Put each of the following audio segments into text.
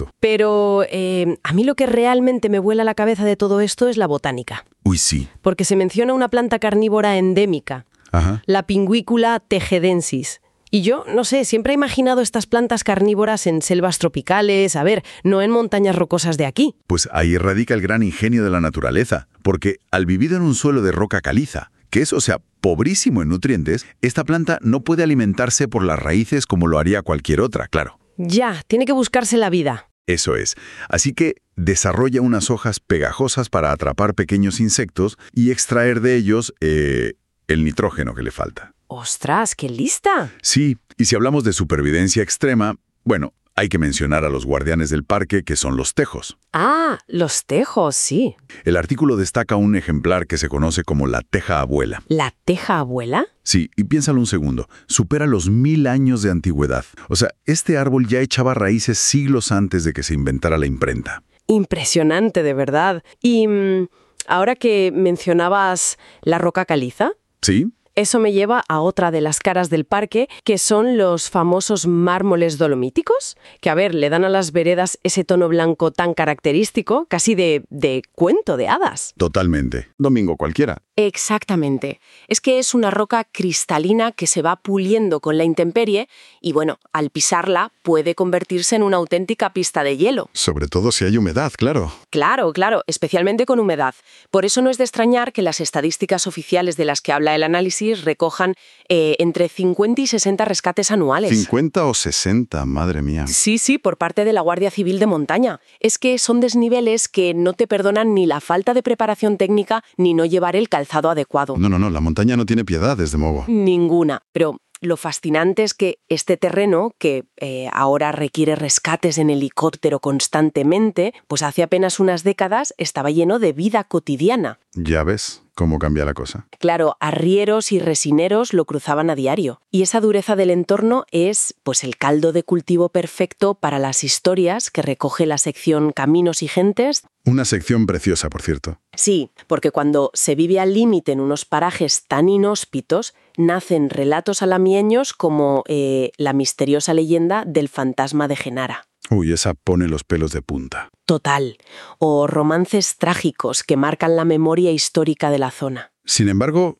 Exacto. Pero a mí lo que realmente me vuela la cabeza de todo esto es la botánica. Uy, sí. Porque se menciona una planta carnívora endémica, Ajá. la Pinguicula tejedensis. Y yo, no sé, siempre he imaginado estas plantas carnívoras en selvas tropicales, a ver, no en montañas rocosas de aquí. Pues ahí radica el gran ingenio de la naturaleza, porque al vivir en un suelo de roca caliza, que es, o sea, pobrísimo en nutrientes, esta planta no puede alimentarse por las raíces como lo haría cualquier otra, claro. Ya, tiene que buscarse la vida. Eso es. Así que desarrolla unas hojas pegajosas para atrapar pequeños insectos y extraer de ellos el nitrógeno que le falta. ¡Ostras, qué lista! Sí, y si hablamos de supervivencia extrema, bueno, hay que mencionar a los guardianes del parque, que son los tejos. Ah, los tejos, sí. El artículo destaca un ejemplar que se conoce como la teja abuela. ¿La teja abuela? Sí, y piénsalo un segundo, supera los 1000 años de antigüedad. O sea, este árbol ya echaba raíces siglos antes de que se inventara la imprenta. Impresionante, de verdad. Y ahora que mencionabas la roca caliza, ¿Sí? eso me lleva a otra de las caras del parque, que son los famosos mármoles dolomíticos, que, a ver, le dan a las veredas ese tono blanco tan característico, casi de cuento de hadas. Totalmente. Domingo cualquiera. Exactamente. Es que es una roca cristalina que se va puliendo con la intemperie y, bueno, al pisarla puede convertirse en una auténtica pista de hielo. Sobre todo si hay humedad, claro. Claro, claro, especialmente con humedad. Por eso no es de extrañar que las estadísticas oficiales de las que habla el análisis recojan entre 50 y 60 rescates anuales. 50 o 60, madre mía. Sí, por parte de la Guardia Civil de Montaña. Es que son desniveles que no te perdonan ni la falta de preparación técnica ni no llevar el calzado adecuado. No, la montaña no tiene piedad, desde mogo. Ninguna, pero lo fascinante es que este terreno, que ahora requiere rescates en helicóptero constantemente, pues hace apenas unas décadas estaba lleno de vida cotidiana. Ya ves cómo cambia la cosa. Claro, arrieros y resineros lo cruzaban a diario. Y esa dureza del entorno es, pues, el caldo de cultivo perfecto para las historias que recoge la sección Caminos y Gentes. Una sección preciosa, por cierto. Sí, porque cuando se vive al límite en unos parajes tan inhóspitos, nacen relatos alamieños como la misteriosa leyenda del fantasma de Genara. Uy, esa pone los pelos de punta. Total. O romances trágicos que marcan la memoria histórica de la zona. Sin embargo,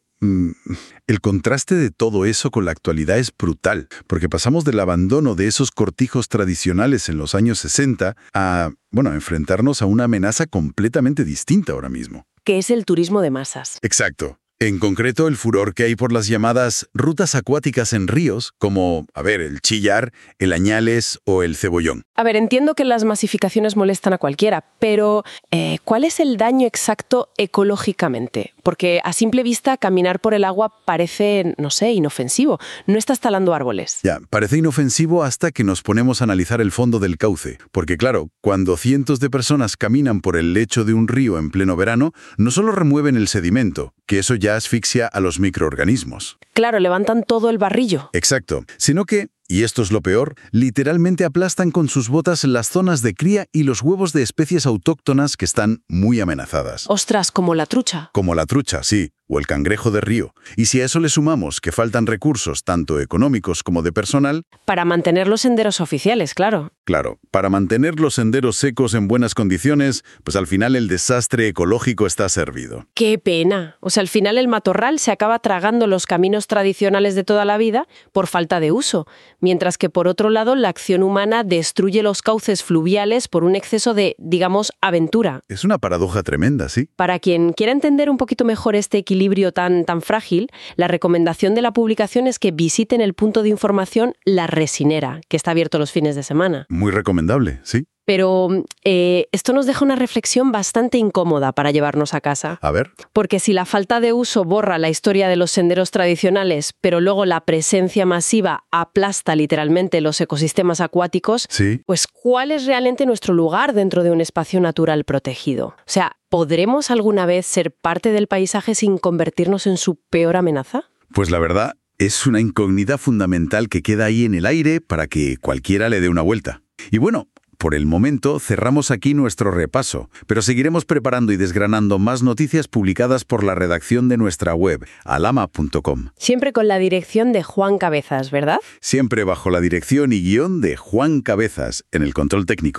el contraste de todo eso con la actualidad es brutal, porque pasamos del abandono de esos cortijos tradicionales en los años 60 a, enfrentarnos a una amenaza completamente distinta ahora mismo. Que es el turismo de masas. Exacto. En concreto, el furor que hay por las llamadas rutas acuáticas en ríos, como, el Chillar, el Añales o el Cebollón. A ver, entiendo que las masificaciones molestan a cualquiera, pero ¿cuál es el daño exacto ecológicamente? Porque a simple vista caminar por el agua parece, inofensivo. No estás talando árboles. Ya, parece inofensivo hasta que nos ponemos a analizar el fondo del cauce. Porque claro, cuando cientos de personas caminan por el lecho de un río en pleno verano, no solo remueven el sedimento, que eso ya asfixia a los microorganismos. Claro, levantan todo el barrillo. Exacto, sino que, y esto es lo peor, literalmente aplastan con sus botas las zonas de cría y los huevos de especies autóctonas que están muy amenazadas. Ostras, como la trucha. Como la trucha, sí, o el cangrejo de río. Y si a eso le sumamos que faltan recursos tanto económicos como de personal... Para mantener los senderos oficiales, claro. Claro, para mantener los senderos secos en buenas condiciones, pues al final el desastre ecológico está servido. ¡Qué pena! O sea, al final el matorral se acaba tragando los caminos tradicionales de toda la vida por falta de uso, mientras que por otro lado la acción humana destruye los cauces fluviales por un exceso de, aventura. Es una paradoja tremenda, ¿sí? Para quien quiera entender un poquito mejor este equilibrio tan frágil, la recomendación de la publicación es que visiten el punto de información La Resinera, que está abierto los fines de semana. Muy recomendable, sí. Pero esto nos deja una reflexión bastante incómoda para llevarnos a casa. A ver. Porque si la falta de uso borra la historia de los senderos tradicionales, pero luego la presencia masiva aplasta literalmente los ecosistemas acuáticos, sí. Pues ¿cuál es realmente nuestro lugar dentro de un espacio natural protegido? O sea, ¿podremos alguna vez ser parte del paisaje sin convertirnos en su peor amenaza? Pues la verdad, es una incógnita fundamental que queda ahí en el aire para que cualquiera le dé una vuelta. Y bueno, por el momento cerramos aquí nuestro repaso, pero seguiremos preparando y desgranando más noticias publicadas por la redacción de nuestra web, alama.com. Siempre con la dirección de Juan Cabezas, ¿verdad? Siempre bajo la dirección y guión de Juan Cabezas, en el control técnico.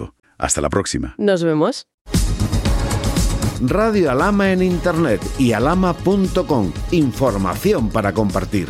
Hasta la próxima. Nos vemos. Radio Alhama en Internet y alhama.com. Información para compartir.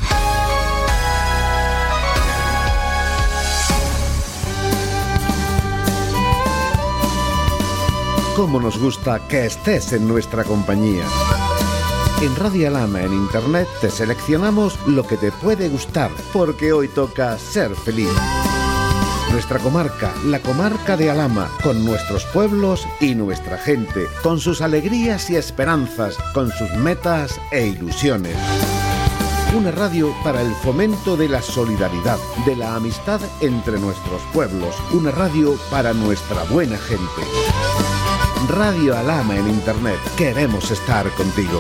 Cómo nos gusta que estés en nuestra compañía. En Radio Alhama en Internet te seleccionamos lo que te puede gustar, porque hoy toca ser feliz. Nuestra comarca, la comarca de Alhama, con nuestros pueblos y nuestra gente, con sus alegrías y esperanzas, con sus metas e ilusiones. Una radio para el fomento de la solidaridad, de la amistad entre nuestros pueblos. Una radio para nuestra buena gente. Radio Alhama en Internet. Queremos estar contigo.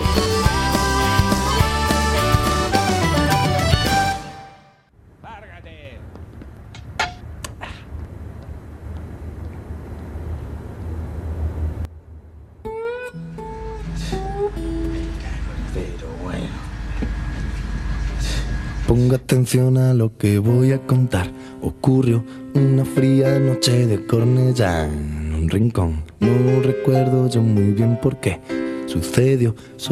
Ponga atención a lo que voy a contar. Ocurrió una fría noche de Cornellá en un rincón. No recuerdo yo muy bien por qué sucedió.